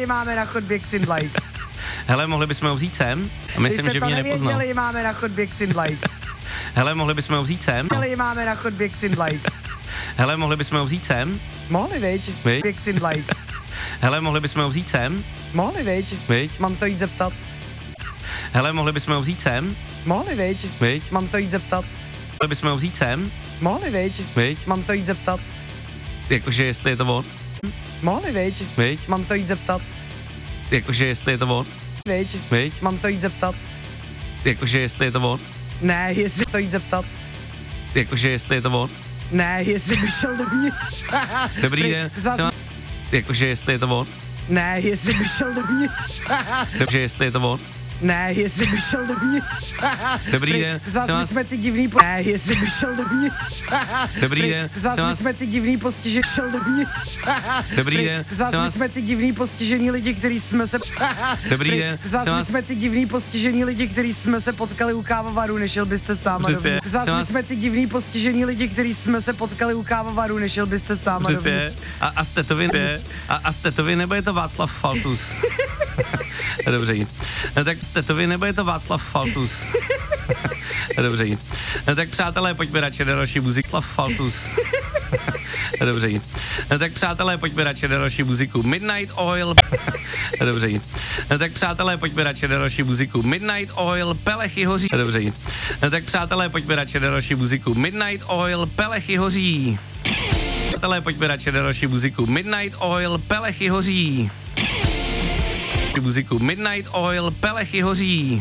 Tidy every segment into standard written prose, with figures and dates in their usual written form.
nevěděli, máme na chodbě Xindlights. Hele, mohli bychom ho vzít sem? Myslím, že mě nepoznal. nevěděli, máme na chodbě Xindlights. Hele, mohli bychom ho vzít sem? Máme na chodbě Xindlights. Hele, mohli bychom ho vzít sem? Mohli, viď? Xindlights. Hele, mohli bychom ho vzít sem? Mohli, viď? Mám se jít zeptat. Hele, mohli bychom ho vzít sem? Mohli, viď? Mám se jít zeptat. Mohli bychom ho vzít sem? Mohli, viď? Mám se jít zeptat. Jakože jestli je to on? Mohli, viď? Mám se jít zeptat. Jakože jestli je to on? Viď? Mám se jít zeptat. Jakože jestli je to on? Ne, jestli se jít zeptat. Jakože jestli je to on? Ne, jestli by šel dovnitř. Dobrý den. Jakože jestli je to on? Ne, jestli by šel dovnitř. Jakože jestli je to on? Ne, jestli by šel dovnitř. Dobrý den. Zase jsme ty divný Ne, jestli by šel dovnitř. Dobrý den. Zase jsme ty divný postižení šel dovnitř. Dobrý den. Zase jsme ty divný postižený lidi, který jsme se Dobrý den. Zase jsme ty divný postižený lidi, který jsme se potkali u kávovaru, nešel byste s náma dovnitř. Zase jsme ty divný postižený lidi, který jsme se potkali u kávovaru, nešel byste s náma dovnitř. A jste to vy, nebo je to Václav Faltus? Dobře, nic. No tak jste to vy, nebo je to Václav Faltus? Dobře, nic. No tak přátelé, pojďme radši na další muziku. Václav Faltus. Dobře, nic. No tak přátelé, pojďme radši na další muziku. Midnight Oil. Dobře, nic. No tak přátelé, pojďme radši na další muziku. Midnight Oil, Pelechy hoří. Dobře, nic. No tak přátelé, pojďme radši na další muziku. Midnight Oil, Pelechy hoří. Přátelé, pojďme radši na další muziku. Midnight Oil, Pelechy hoří. Muziku Midnight Oil, Pelechy hoří.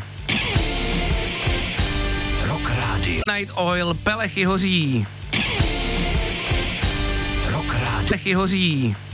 Rock Radio. Midnight Oil, Pelechy hoří. Rock Radio. Pelechy hoří.